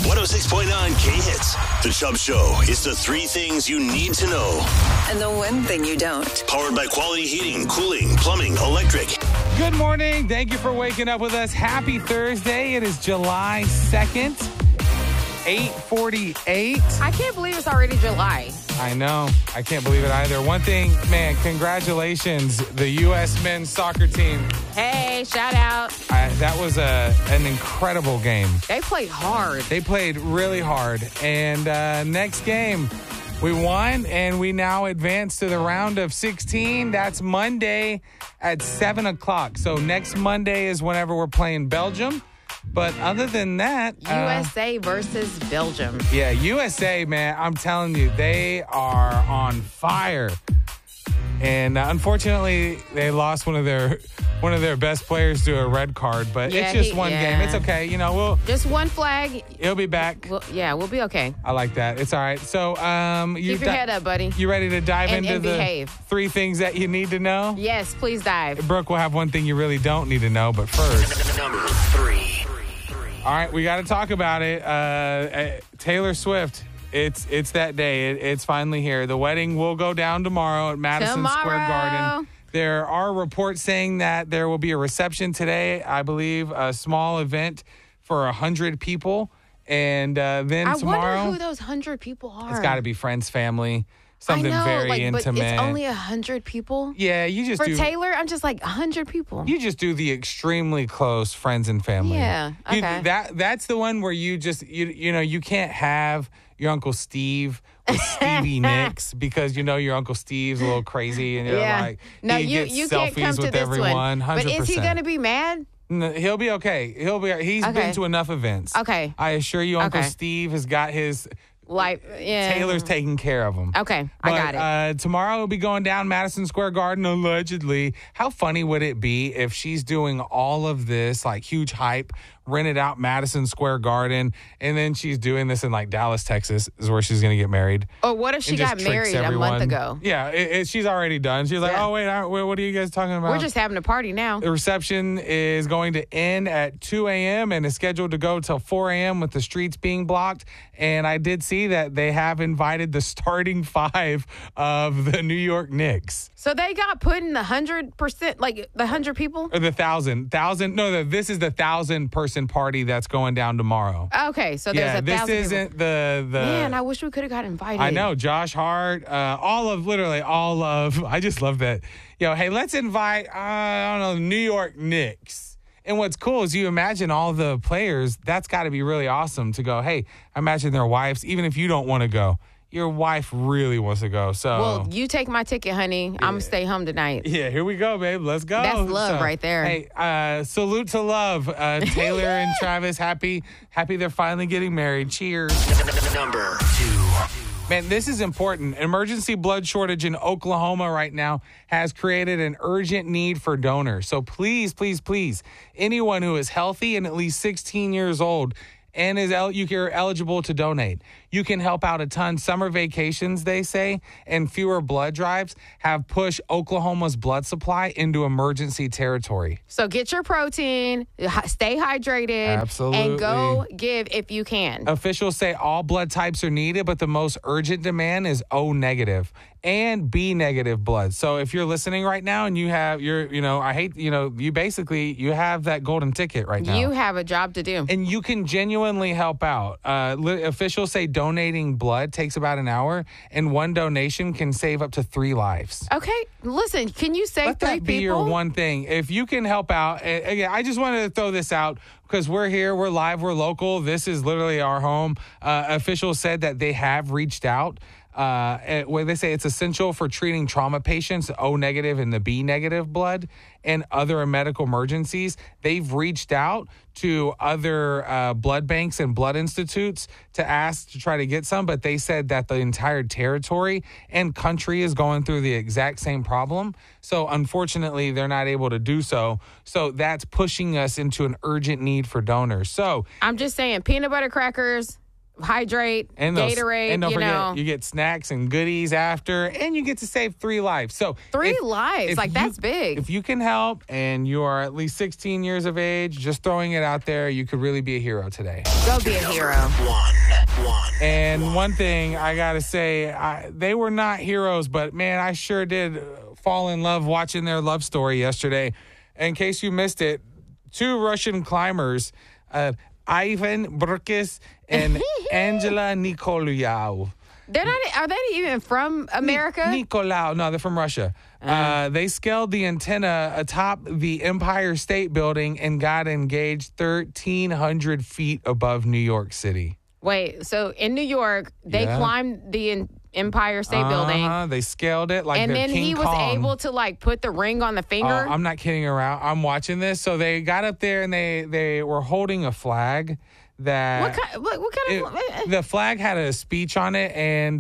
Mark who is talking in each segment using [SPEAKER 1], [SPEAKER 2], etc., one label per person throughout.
[SPEAKER 1] 106.9 K-Hits. The Chubb Show is the three things you need to know.
[SPEAKER 2] And the one thing you don't.
[SPEAKER 1] Powered by Quality Heating, Cooling, Plumbing, Electric.
[SPEAKER 3] Good morning. Thank you for waking up with us. Happy Thursday. It is July 2nd, 8:48.
[SPEAKER 4] I can't believe it's already July.
[SPEAKER 3] I know. I can't believe it either. One thing, man, congratulations, the U.S. men's soccer team.
[SPEAKER 4] Hey, shout out.
[SPEAKER 3] That was an incredible game.
[SPEAKER 4] They played hard.
[SPEAKER 3] They played really hard. And next game, we won, and we now advance to the round of 16. That's Monday at 7 o'clock. So next Monday is whenever we're playing Belgium. But other than that...
[SPEAKER 4] USA versus Belgium.
[SPEAKER 3] Yeah, USA, man, I'm telling you, they are on fire. And unfortunately, they lost one of their best players to a red card. But it's just one game. It's okay. You know,
[SPEAKER 4] just one flag.
[SPEAKER 3] He'll be back.
[SPEAKER 4] We'll be okay.
[SPEAKER 3] I like that. It's all right. So,
[SPEAKER 4] keep your head up, buddy.
[SPEAKER 3] You ready to dive into the
[SPEAKER 4] behave.
[SPEAKER 3] Three things that you need to know?
[SPEAKER 4] Yes, please dive.
[SPEAKER 3] Brooke will have one thing you really don't need to know, but first.
[SPEAKER 1] Number 3.
[SPEAKER 3] All right, we got to talk about it. Taylor Swift, it's that day. It's finally here. The wedding will go down tomorrow at Madison Square Garden. There are reports saying that there will be a reception today, I believe, a small event for 100 people. And then tomorrow...
[SPEAKER 4] I wonder who those 100 people are.
[SPEAKER 3] It's got to be friends, family, something very intimate.
[SPEAKER 4] But it's only 100 people?
[SPEAKER 3] Yeah, you just
[SPEAKER 4] For Taylor, I'm just like 100 people.
[SPEAKER 3] You just do the extremely close friends and family.
[SPEAKER 4] Yeah, okay.
[SPEAKER 3] That's the one where you just, you can't have your Uncle Steve with Stevie Nicks because you know your Uncle Steve's a little crazy and you're like,
[SPEAKER 4] no,
[SPEAKER 3] he gets
[SPEAKER 4] you
[SPEAKER 3] selfies
[SPEAKER 4] can't come to
[SPEAKER 3] with
[SPEAKER 4] this
[SPEAKER 3] everyone.
[SPEAKER 4] one.
[SPEAKER 3] 100%.
[SPEAKER 4] But is he going to be mad?
[SPEAKER 3] No, he'll be okay. He's been to enough events.
[SPEAKER 4] Okay.
[SPEAKER 3] I assure you, Uncle Steve has got his... Taylor's taking care of him.
[SPEAKER 4] Okay, I got
[SPEAKER 3] it. Tomorrow we'll be going down Madison Square Garden, allegedly. How funny would it be if she's doing all of this, like huge hype, rented out Madison Square Garden, and then she's doing this in like Dallas, Texas, is where she's going to get married.
[SPEAKER 4] Or what if she got married a month ago?
[SPEAKER 3] Yeah, she's already done. She's like, oh, wait, what are you guys talking about?
[SPEAKER 4] We're just having a party now.
[SPEAKER 3] The reception is going to end at 2 a.m. and is scheduled to go till 4 a.m. with the streets being blocked. And I did see that they have invited the starting 5 of the New York Knicks.
[SPEAKER 4] So they got put in the 100%, like the 100 people?
[SPEAKER 3] Or the 1,000. This is the 1,000-person party that's going down tomorrow.
[SPEAKER 4] Okay, so there's 1,000
[SPEAKER 3] this isn't
[SPEAKER 4] people.
[SPEAKER 3] the...
[SPEAKER 4] Man, I wish we could have got invited.
[SPEAKER 3] I know. Josh Hart, all of... I just love that. Hey, let's invite, New York Knicks. And what's cool is you imagine all the players, that's got to be really awesome to go, hey, imagine their wives, even if you don't want to go, your wife really wants to go. So,
[SPEAKER 4] well, you take my ticket, honey. I'm going to stay home tonight.
[SPEAKER 3] Yeah, here we go, babe. Let's go.
[SPEAKER 4] That's love right there.
[SPEAKER 3] Hey, salute to love. Taylor and Travis, happy they're finally getting married. Cheers.
[SPEAKER 1] Number 2.
[SPEAKER 3] Man, this is important. Emergency blood shortage in Oklahoma right now has created an urgent need for donors. So please, please, please, anyone who is healthy and at least 16 years old and you're eligible to donate. You can help out a ton. Summer vacations, they say, and fewer blood drives have pushed Oklahoma's blood supply into emergency territory.
[SPEAKER 4] So get your protein, stay hydrated,
[SPEAKER 3] absolutely,
[SPEAKER 4] and go give if you can.
[SPEAKER 3] Officials say all blood types are needed, but the most urgent demand is O negative and B negative blood. So if you're listening right now and you have you have that golden ticket right now.
[SPEAKER 4] You have a job to do.
[SPEAKER 3] And you can genuinely help out. Officials say donating blood takes about an hour, and one donation can save up to 3 lives.
[SPEAKER 4] Okay, listen, can you save 3 people?
[SPEAKER 3] Let that be your one thing. If you can help out, again, I just wanted to throw this out because we're here, we're live, we're local. This is literally our home. Officials said that they have reached out. Where they say it's essential for treating trauma patients, O negative and the B negative blood, and other medical emergencies. They've reached out to other blood banks and blood institutes to ask to try to get some, but they said that the entire territory and country is going through the exact same problem. So unfortunately, they're not able to do so. So that's pushing us into an urgent need for donors. So
[SPEAKER 4] I'm just saying, peanut butter crackers, hydrate,
[SPEAKER 3] and
[SPEAKER 4] Gatorade,
[SPEAKER 3] and don't
[SPEAKER 4] you
[SPEAKER 3] forget,
[SPEAKER 4] know.
[SPEAKER 3] you get snacks and goodies after, and you get to save 3 lives. So
[SPEAKER 4] Three lives,
[SPEAKER 3] if
[SPEAKER 4] like
[SPEAKER 3] you-
[SPEAKER 4] that's big.
[SPEAKER 3] If you can help and you are at least 16 years of age, just throwing it out there, you could really be a hero today.
[SPEAKER 4] Go be a hero.
[SPEAKER 3] And one thing I got to say, they were not heroes, but man, I sure did fall in love watching their love story yesterday. In case you missed it, 2 Russian climbers, Ivan Burkis and Angela Nikolaou.
[SPEAKER 4] They're not. Are they even from America?
[SPEAKER 3] Nikolaou. No, they're from Russia. They scaled the antenna atop the Empire State Building and got engaged 1,300 feet above New York City.
[SPEAKER 4] Wait, so in New York, they
[SPEAKER 3] Yeah.
[SPEAKER 4] climbed the Empire State Building,
[SPEAKER 3] They scaled it like
[SPEAKER 4] and
[SPEAKER 3] they're
[SPEAKER 4] then
[SPEAKER 3] King
[SPEAKER 4] he was
[SPEAKER 3] Kong.
[SPEAKER 4] able to like put the ring on the finger.
[SPEAKER 3] I'm not kidding around. I'm watching this. So they got up there and they were holding a flag that
[SPEAKER 4] what kind of?
[SPEAKER 3] the flag had a speech on it, and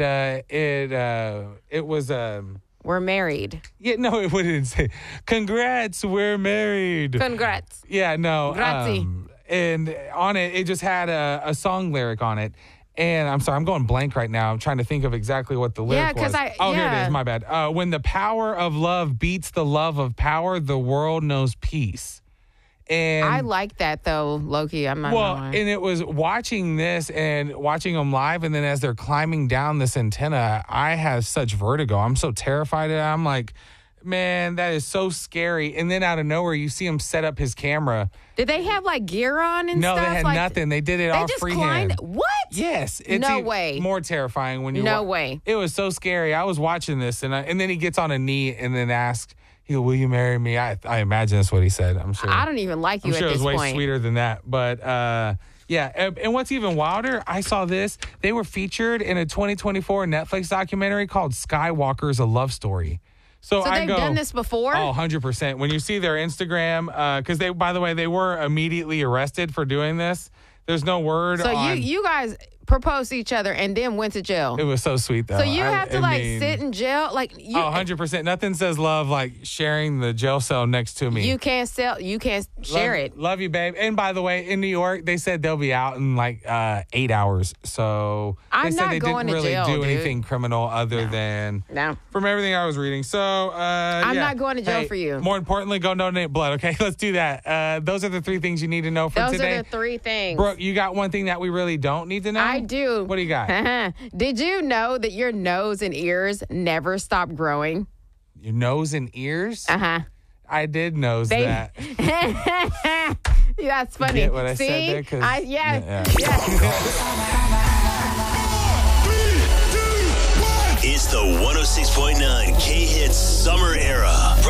[SPEAKER 3] it was
[SPEAKER 4] We're married.
[SPEAKER 3] no, it wouldn't say congrats, we're married.
[SPEAKER 4] Congrats.
[SPEAKER 3] Yeah, no.
[SPEAKER 4] Grazie.
[SPEAKER 3] And on it, it just had a song lyric on it. And I'm sorry, I'm going blank right now. I'm trying to think of exactly what the lyric was. Here it is. My bad. When the power of love beats the love of power, the world knows peace. And
[SPEAKER 4] I like that though, Loki. I'm not.
[SPEAKER 3] well,
[SPEAKER 4] gonna lie.
[SPEAKER 3] and it was watching this and watching them live, and then as they're climbing down this antenna, I have such vertigo. I'm so terrified. I'm like, man, that is so scary. And then out of nowhere, you see him set up his camera.
[SPEAKER 4] Did they have like gear on and
[SPEAKER 3] No,
[SPEAKER 4] stuff?
[SPEAKER 3] they had
[SPEAKER 4] like,
[SPEAKER 3] nothing. They did it
[SPEAKER 4] They
[SPEAKER 3] all
[SPEAKER 4] just
[SPEAKER 3] freehand.
[SPEAKER 4] climbed. What?
[SPEAKER 3] Yes, it's
[SPEAKER 4] No way.
[SPEAKER 3] more terrifying when you.
[SPEAKER 4] No way.
[SPEAKER 3] It was so scary. I was watching this, and then he gets on a knee and then asks, "Will you marry me?" I imagine that's what he said. I'm sure.
[SPEAKER 4] I don't even like you
[SPEAKER 3] I'm
[SPEAKER 4] at
[SPEAKER 3] sure it
[SPEAKER 4] this
[SPEAKER 3] was way
[SPEAKER 4] point.
[SPEAKER 3] sweeter than that. But yeah, and what's even wilder, I saw this. They were featured in a 2024 Netflix documentary called Skywalker's A Love Story. So
[SPEAKER 4] So
[SPEAKER 3] I
[SPEAKER 4] they've
[SPEAKER 3] go,
[SPEAKER 4] done this before?
[SPEAKER 3] Oh, 100%. When you see their Instagram, because they, by the way, they were immediately arrested for doing this. There's no word
[SPEAKER 4] So
[SPEAKER 3] on.
[SPEAKER 4] you guys proposed to each other and then went to jail.
[SPEAKER 3] It was so sweet, though.
[SPEAKER 4] So you have to
[SPEAKER 3] I mean,
[SPEAKER 4] sit in jail, like you.
[SPEAKER 3] Oh, 100%. Nothing says love like sharing the jail cell next to me.
[SPEAKER 4] You can't sell. You can't share
[SPEAKER 3] love,
[SPEAKER 4] it.
[SPEAKER 3] Love you, babe. And by the way, in New York, they said they'll be out in like 8 hours. So
[SPEAKER 4] I'm
[SPEAKER 3] they said
[SPEAKER 4] not
[SPEAKER 3] they
[SPEAKER 4] going
[SPEAKER 3] didn't
[SPEAKER 4] to
[SPEAKER 3] really
[SPEAKER 4] jail,
[SPEAKER 3] do
[SPEAKER 4] dude.
[SPEAKER 3] anything criminal other than
[SPEAKER 4] No.
[SPEAKER 3] from everything I was reading. So
[SPEAKER 4] I'm
[SPEAKER 3] yeah.
[SPEAKER 4] not going to jail
[SPEAKER 3] Hey,
[SPEAKER 4] for you.
[SPEAKER 3] More importantly, go donate blood. Okay, let's do that. Those are the 3 things you need to know for
[SPEAKER 4] Those
[SPEAKER 3] today.
[SPEAKER 4] are the 3 things.
[SPEAKER 3] Brooke, you got one thing that we really don't need to know?
[SPEAKER 4] I do.
[SPEAKER 3] What do you got?
[SPEAKER 4] Did you know that your nose and ears never stop growing?
[SPEAKER 3] Your nose and ears?
[SPEAKER 4] Uh-huh.
[SPEAKER 3] I did nose
[SPEAKER 4] They-
[SPEAKER 3] that.
[SPEAKER 4] That's funny.
[SPEAKER 3] Get what I
[SPEAKER 4] See?
[SPEAKER 3] said there? 'Cause-
[SPEAKER 4] Yeah.
[SPEAKER 1] It's the 106.9 K-Hits Summer Era.